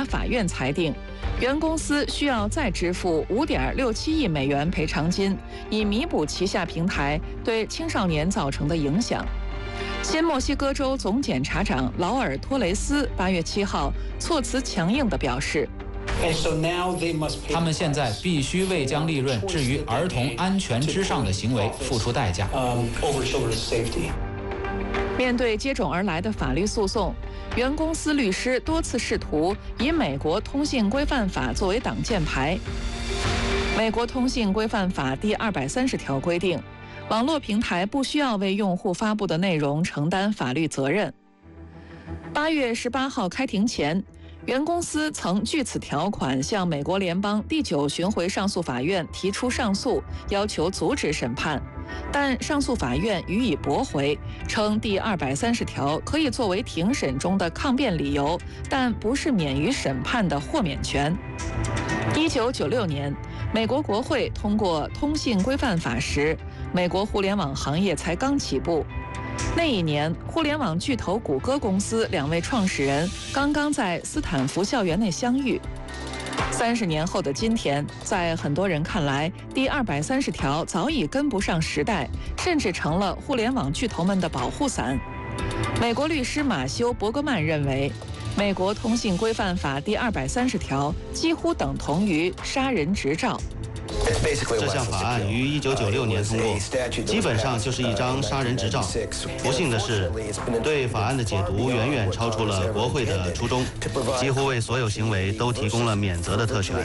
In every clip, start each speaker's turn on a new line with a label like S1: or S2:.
S1: 法院裁定，原公司需要再支付5.67亿美元赔偿金，以弥补旗下平台对青少年造成的影响。新墨西哥州总检察长劳尔·托雷斯8月7号措辞强硬地表示，
S2: 他们现在必须为将利润置于儿童安全之上的行为付出代价。
S1: 面对接踵而来的法律诉讼，原公司律师多次试图以美国通信规范法作为挡箭牌。美国通信规范法第230条规定，网络平台不需要为用户发布的内容承担法律责任。8月18号开庭前，原公司曾据此条款向美国联邦第9巡回上诉法院提出上诉，要求阻止审判，但上诉法院予以驳回，称第230条可以作为庭审中的抗辩理由，但不是免于审判的豁免权。1996年，美国国会通过通信规范法时，美国互联网行业才刚起步。那一年，互联网巨头谷歌公司2位创始人刚刚在斯坦福校园内相遇。30年后的今天，在很多人看来，第230条早已跟不上时代，甚至成了互联网巨头们的保护伞。美国律师马修·伯格曼认为，美国通信规范法第230条几乎等同于杀人执照。
S3: 这项法案于1996年通过，基本上就是一张杀人执照。不幸的是，对法案的解读远远超出了国会的初衷，几乎为所有行为都提供了免责的特权。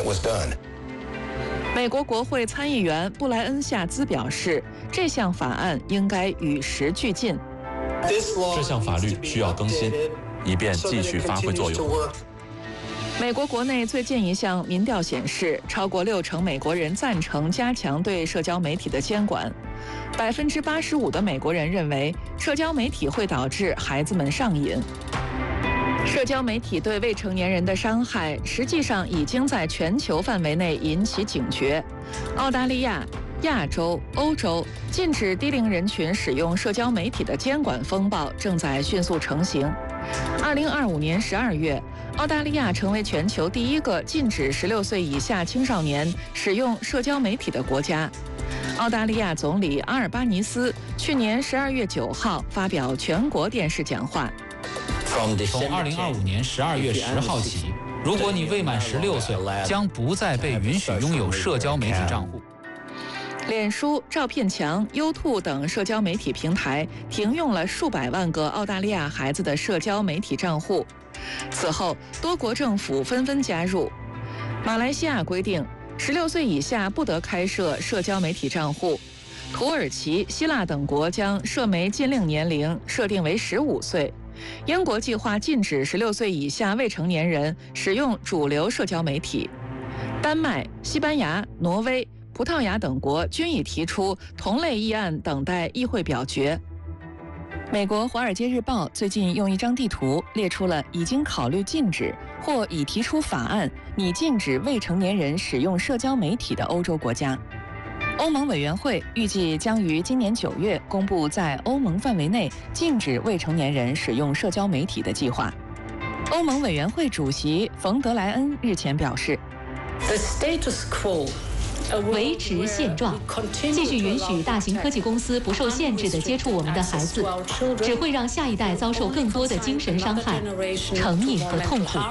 S1: 美国国会参议员布莱恩·夏兹表示，这项法案应该与时俱进。
S4: 这项法律需要更新，以便继续发挥作用。
S1: 美国国内最近一项民调显示，超过60%美国人赞成加强对社交媒体的监管。85%的美国人认为，社交媒体会导致孩子们上瘾。社交媒体对未成年人的伤害，实际上已经在全球范围内引起警觉。澳大利亚、亚洲、欧洲禁止低龄人群使用社交媒体的监管风暴正在迅速成型。2025年12月，澳大利亚成为全球第一个禁止16岁以下青少年使用社交媒体的国家。澳大利亚总理阿尔巴尼斯去年12月9号发表全国电视讲话。
S2: 从2025年12月10号起，如果你未满16岁，将不再被允许拥有社交媒体账户。
S1: 脸书、照片墙、YouTube 等社交媒体平台停用了数百万个澳大利亚孩子的社交媒体账户。此后，多国政府纷纷加入。马来西亚规定，16岁以下不得开设社交媒体账户。土耳其、希腊等国将社媒禁令年龄设定为15岁。英国计划禁止16岁以下未成年人使用主流社交媒体。丹麦、西班牙、挪威、葡萄牙等国均已提出同类议案，等待议会表决。美国《华尔街日报》最近用一张地图列出了已经考虑禁止或已提出法案拟禁止未成年人使用社交媒体的欧洲国家。欧盟委员会预计将于今年9月公布在欧盟范围内禁止未成年人使用社交媒体的计划。欧盟委员会主席冯德莱恩日前表示，
S5: The status quo
S6: 维持现状，继续允许大型科技公司不受限制地接触我们的孩子，只会让下一代遭受更多的精神伤害、成瘾和痛苦。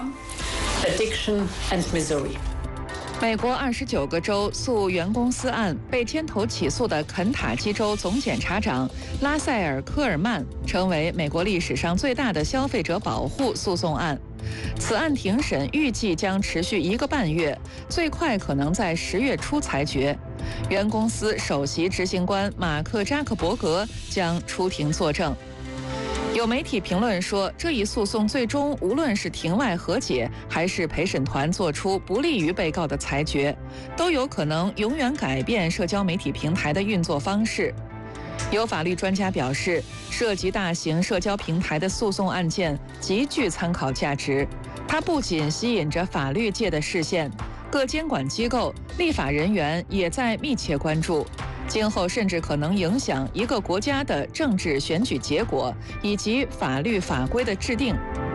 S1: 美国29个州诉原公司案被牵头起诉的肯塔基州总检察长拉塞尔·科尔曼成为美国历史上最大的消费者保护诉讼案。此案庭审预计将持续1个半月，最快可能在10月初裁决。原公司首席执行官马克·扎克伯格将出庭作证。有媒体评论说，这一诉讼最终无论是庭外和解，还是陪审团做出不利于被告的裁决，都有可能永远改变社交媒体平台的运作方式。有法律专家表示，涉及大型社交平台的诉讼案件极具参考价值，它不仅吸引着法律界的视线，各监管机构、立法人员也在密切关注。今后甚至可能影响一个国家的政治选举结果以及法律法规的制定。